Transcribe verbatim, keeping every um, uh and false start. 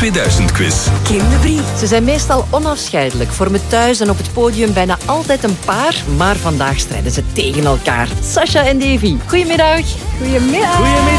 tweeduizend quiz. Kim de Brie. Ze zijn meestal onafscheidelijk, vormen thuis en op het podium bijna altijd een paar, maar vandaag strijden ze tegen elkaar. Sasha en Davy, goedemiddag. Goedemiddag. Goedemiddag.